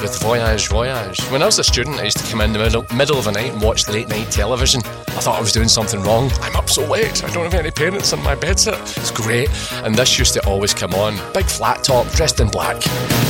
with Voyage Voyage. When I was a student, I used to come in the middle of the night and watch late night television. I thought I was doing something wrong. I'm up so late, I don't have any parents on my bedsit. It's great. And this used to always come on. Big flat top, dressed in black.